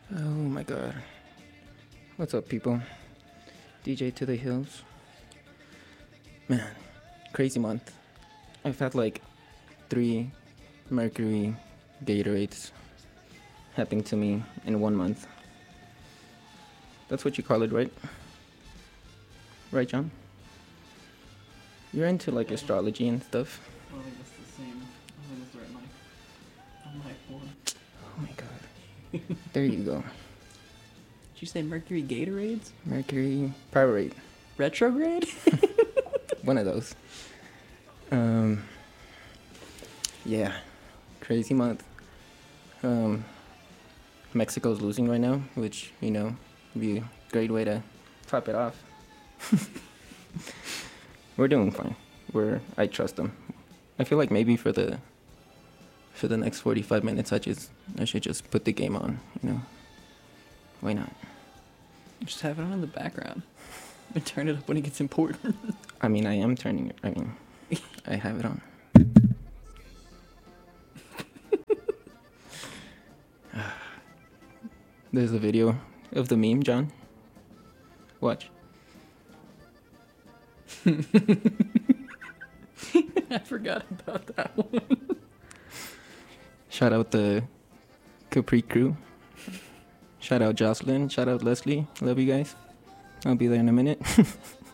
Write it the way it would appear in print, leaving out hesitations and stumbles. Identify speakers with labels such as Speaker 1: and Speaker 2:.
Speaker 1: Oh my god. What's up, people? DJ to the hills. Man, crazy month. I've had like 3 Mercury Gatorades happen to me in 1 month. That's what you call it, right? Right, John? You're into like astrology and stuff.
Speaker 2: I think that's the same. I think that's the right mic. I'm mic one.
Speaker 1: Oh my god. There you go.
Speaker 2: Did you say Mercury Gatorades?
Speaker 1: Mercury Powerade.
Speaker 2: Retrograde?
Speaker 1: One of those. Yeah. Crazy month. Mexico's losing right now, which, you know, would be a great way to top it off. We're doing fine. I trust them. I feel like maybe for the next 45 minutes I should just put the game on, you know. Why not?
Speaker 2: Just have it on in the background. And turn it up when it gets important.
Speaker 1: I mean, I am turning it. I mean, I have it on. There's a video of the meme, John. Watch.
Speaker 2: I forgot about that one.
Speaker 1: Shout out the Capri crew. Shout out Jocelyn. Shout out Leslie. Love you guys. I'll be there in a minute.